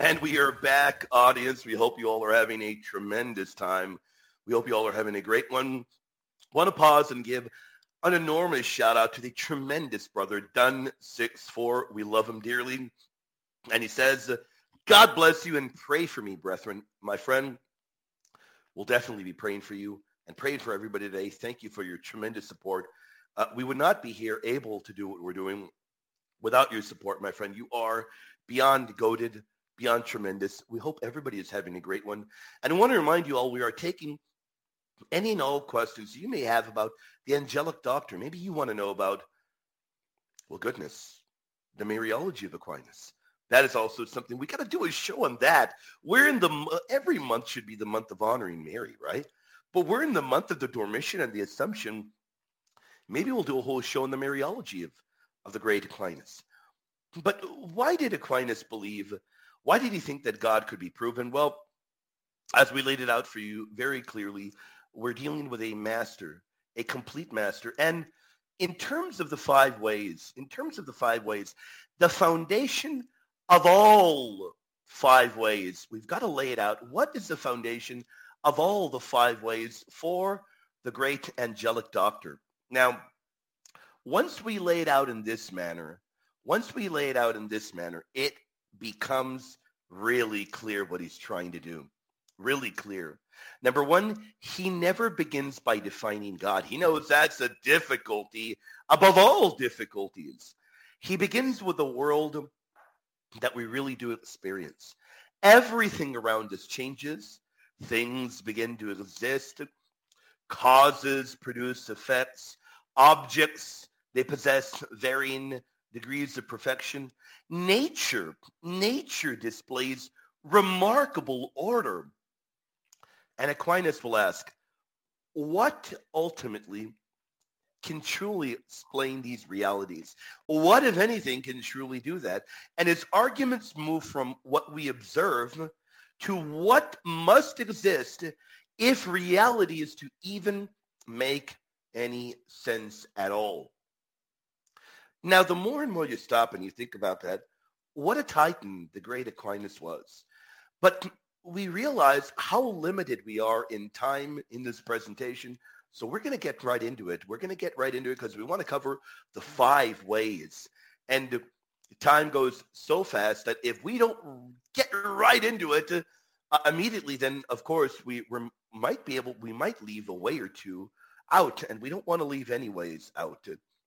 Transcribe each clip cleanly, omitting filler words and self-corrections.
And we are back, audience. We hope you all are having a tremendous time. We hope you all are having a great one. Want to pause and give an enormous shout out to the tremendous brother, Dun64. We love him dearly. And he says, God bless you and pray for me, brethren. My friend, we'll definitely be praying for you and praying for everybody today. Thank you for your tremendous support. We would not be here able to do what we're doing without your support, my friend. You are beyond goated, beyond tremendous. We hope everybody is having a great one. And I want to remind you all, we are taking any and all questions you may have about the angelic doctor. Maybe you want to know about, well, goodness, the Mariology of Aquinas. That is also something we got to do a show on that. We're in every month should be the month of honoring Mary, right? But we're in the month of the Dormition and the Assumption. Maybe we'll do a whole show on the Mariology of the great Aquinas. But why did Aquinas believe? Why did he think that God could be proven? Well, as we laid it out for you very clearly, we're dealing with a master, a complete master. And in terms of the five ways, the foundation of all five ways, we've got to lay it out. What is the foundation of all the five ways for the great angelic doctor? Now, once we lay it out in this manner, it becomes really clear what he's trying to do. Really clear. Number one, he never begins by defining God. He knows that's a difficulty above all difficulties. He begins with the world that we really do experience. Everything around us changes. Things begin to exist. Causes produce effects. Objects, they possess varying degrees of perfection. Nature displays remarkable order. And Aquinas will ask, what ultimately can truly explain these realities? What, if anything, can truly do that? And his arguments move from what we observe to what must exist if reality is to even make any sense at all. Now, the more and more you stop and you think about that, what a titan the great Aquinas was. But we realize how limited we are in time in this presentation. So we're going to get right into it. Because we want to cover the five ways. And time goes so fast that if we don't get right into it immediately, then of course we might leave a way or two out, and we don't want to leave any ways out.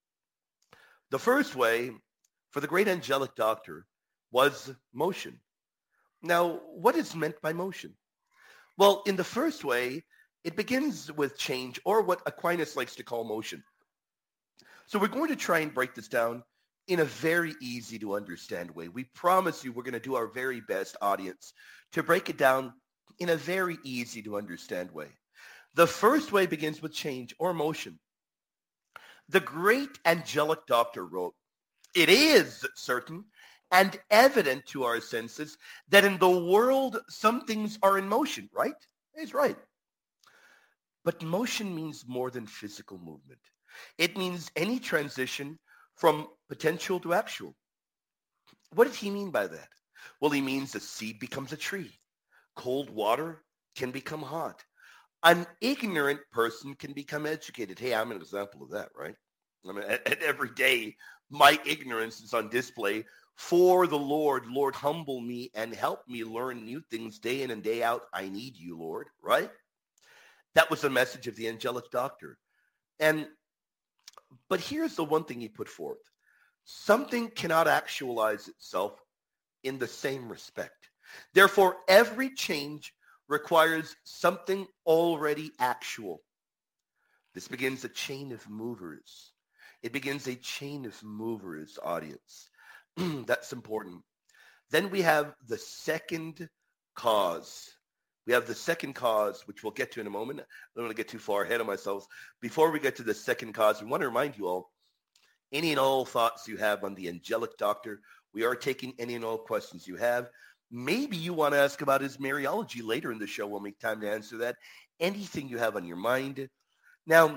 The first way for the great angelic doctor was motion. Now, what is meant by motion? Well, in the first way, it begins with change, or what Aquinas likes to call motion. So we're going to try and break this down in a very easy to understand way. We promise you we're going to do our very best, audience, to break it down in a very easy to understand way. The first way begins with change or motion. The great angelic doctor wrote, "It is certain and evident to our senses that in the world some things are in motion," right? He's right. But motion means more than physical movement. It means any transition from potential to actual. What did he mean by that? Well, he means a seed becomes a tree. Cold water can become hot. An ignorant person can become educated. Hey, I'm an example of that, right? I mean, every day, my ignorance is on display for the Lord. Lord, humble me and help me learn new things day in and day out. I need you, Lord, right? That was the message of the angelic doctor. But here's the one thing he put forth. Something cannot actualize itself in the same respect. Therefore, every change requires something already actual. This begins a chain of movers. It begins a chain of movers, audience. That's important. Then we have the second cause. Which we'll get to in a moment. I don't want to get too far ahead of myself. Before we get to the second cause, we want to remind you all, any and all thoughts you have on the angelic doctor, we are taking any and all questions you have. Maybe you want to ask about his Mariology later in the show. We'll make time to answer that. Anything you have on your mind. Now,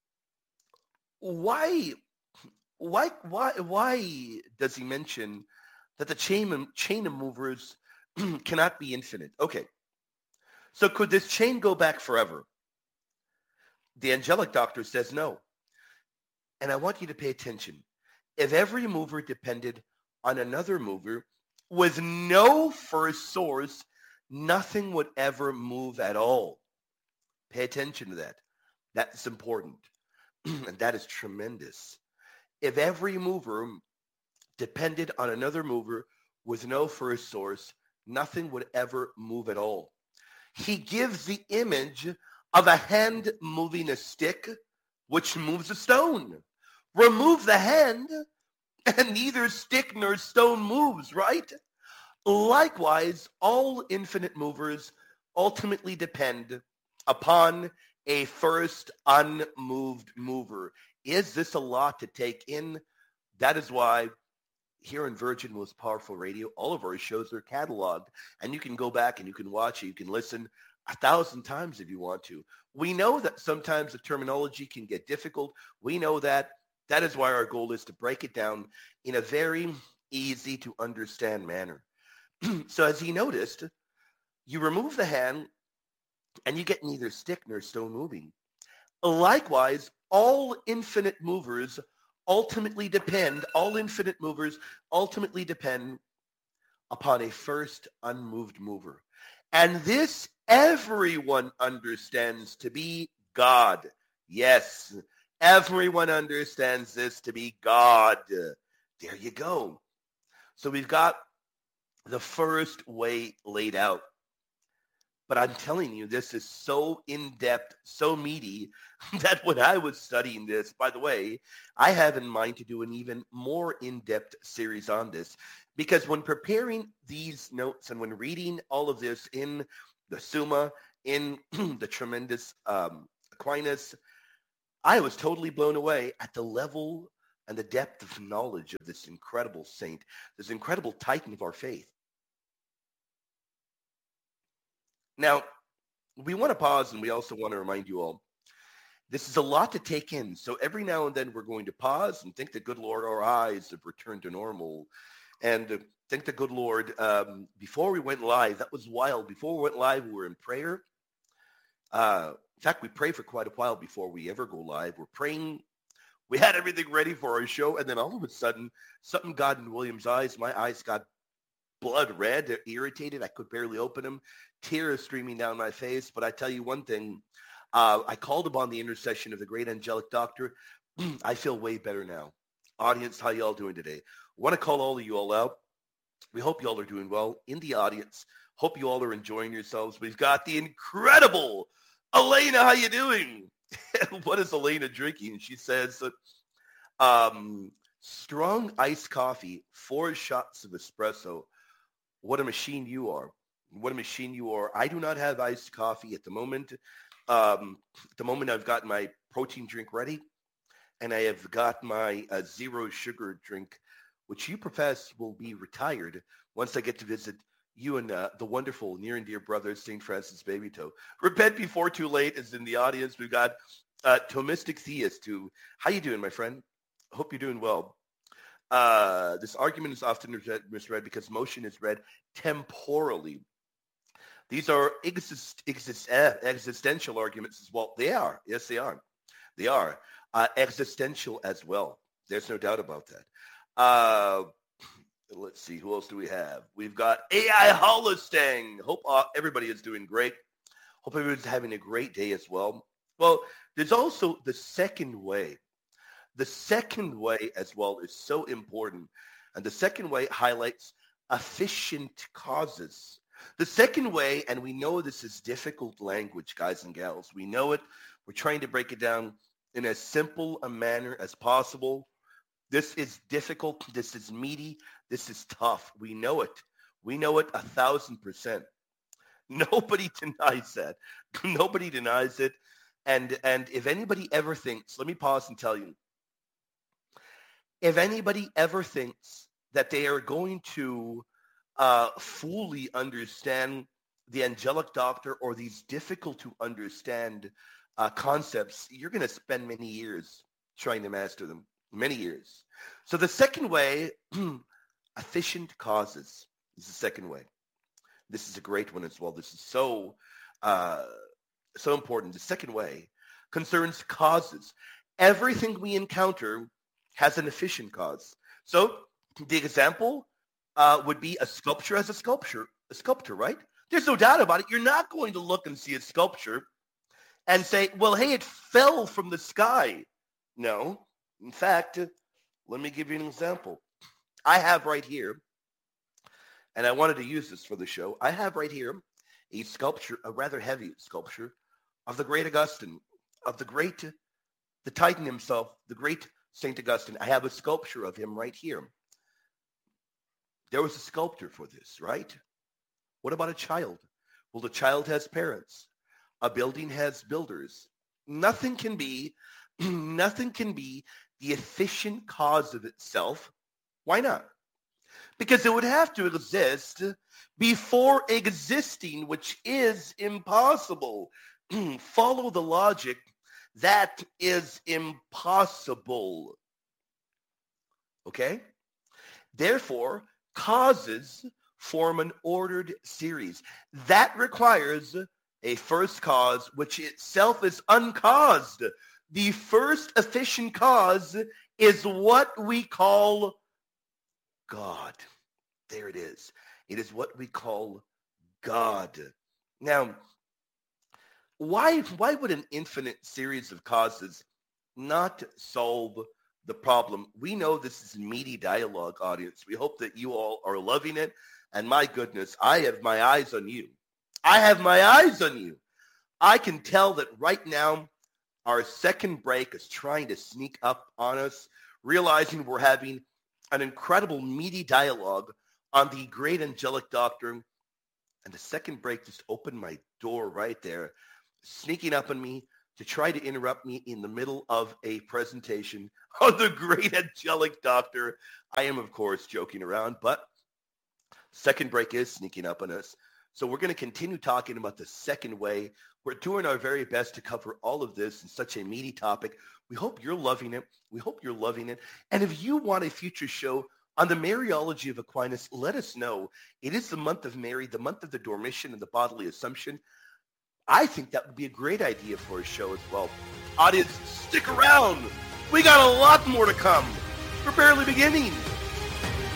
why does he mention that the chain of movers cannot be infinite. Okay, so could this chain go back forever? The angelic doctor says no. And I want you to pay attention. If every mover depended on another mover with no first source, nothing would ever move at all. Pay attention to that. That's important. And that is tremendous. If every mover depended on another mover with no first source, nothing would ever move at all. He gives the image of a hand moving a stick, which moves a stone. Remove the hand, and neither stick nor stone moves, right? Likewise, all infinite movers ultimately depend upon a first unmoved mover. Is this a lot to take in? That is why here in Virgin Most Powerful Radio, all of our shows are cataloged, and you can go back and you can watch it. You can listen 1,000 times if you want to. We know that sometimes the terminology can get difficult. We know that. That is why our goal is to break it down in a very easy to understand manner. So as he noticed, you remove the hand and you get neither stick nor stone moving. Likewise, all infinite movers ultimately depend upon a first unmoved mover. And this everyone understands to be God. Yes, everyone understands this to be God. There you go. So we've got the first way laid out. But I'm telling you, this is so in-depth, so meaty, that when I was studying this, by the way, I have in mind to do an even more in-depth series on this. Because when preparing these notes and when reading all of this in the Summa, in the tremendous Aquinas, I was totally blown away at the level and the depth of knowledge of this incredible saint, this incredible titan of our faith. Now, we want to pause and we also want to remind you all, this is a lot to take in. So every now and then we're going to pause and thank the good Lord our eyes have returned to normal. And thank the good Lord, before we went live, that was wild. Before we went live, we were in prayer. In fact, we pray for quite a while before we ever go live. We're praying. We had everything ready for our show. And then all of a sudden, something got in William's eyes. My eyes got blood red. They're irritated. I could barely open them. Tears streaming down my face. But I tell you one thing. I called upon the intercession of the great angelic doctor. I feel way better now. Audience, how y'all doing today? I want to call all of you all out. We hope you all are doing well. In the audience, hope you all are enjoying yourselves. We've got the incredible Elena. How you doing? What is Elena drinking? She says, strong iced coffee, 4 shots of espresso. What a machine you are. What a machine you are. I do not have iced coffee at the moment. At the moment, I've got my protein drink ready, and I have got my zero sugar drink, which you profess will be retired once I get to visit you and the wonderful near and dear brother, St. Francis Babytoe. Repent before too late is in the audience. We've got Thomistic Theist who, how you doing, my friend? Hope you're doing well. This argument is often misread because motion is read temporally. These are existential arguments as well. They are. Yes, they are. They are. Existential as well. There's no doubt about that. Let's see. Who else do we have? We've got AI Holostang. Hope everybody is doing great. Hope everyone's having a great day as well. Well, there's also the second way. The second way as well is so important. And the second way highlights efficient causes. The second way, and we know this is difficult language, guys and gals. We know it. We're trying to break it down in as simple a manner as possible. This is difficult. This is meaty. This is tough. We know it. We know it 1,000%. Nobody denies that. Nobody denies it. And if anybody ever thinks, let me pause and tell you, if anybody ever thinks that they are going to fully understand the angelic doctor or these difficult to understand concepts, you're going to spend many years trying to master them. Many years. So the second way, efficient causes is the second way. This is a great one as well. This is uh, so important. The second way concerns causes. Everything we encounter has an efficient cause. So the example would be a sculpture as a sculptor, right? There's no doubt about it. You're not going to look and see a sculpture and say, well, hey, it fell from the sky. No. In fact, let me give you an example. I have right here, and I wanted to use this for the show. I have right here a sculpture, a rather heavy sculpture of the great Augustine, of the Titan himself, the great Saint Augustine. I have a sculpture of him right here. There was a sculptor for this, right? What about a child? Well, the child has parents. A building has builders. Nothing can be, nothing can be the efficient cause of itself. Why not? Because it would have to exist before existing, which is impossible. Follow the logic. That is impossible. Okay? Therefore, causes form an ordered series. That requires a first cause, which itself is uncaused. The first efficient cause is what we call God. There it is. It is what we call God. Now, why would an infinite series of causes not solve the problem? We know this is meaty dialogue, audience. We hope that you all are loving it. And my goodness, I have my eyes on you. I have my eyes on you. I can tell that right now our second break is trying to sneak up on us, realizing we're having an incredible meaty dialogue on the great angelic doctrine. And the second break just opened my door right there, sneaking up on me to try to interrupt me in the middle of a presentation on the great angelic doctor. I am, of course, joking around, but second break is sneaking up on us. So we're going to continue talking about the second way. We're doing our very best to cover all of this in such a meaty topic. We hope you're loving it. We hope you're loving it. And if you want a future show on the Mariology of Aquinas, let us know. It is the month of Mary, the month of the Dormition and the bodily Assumption. I think that would be a great idea for a show as well. Audience, stick around. We got a lot more to come. We're barely beginning.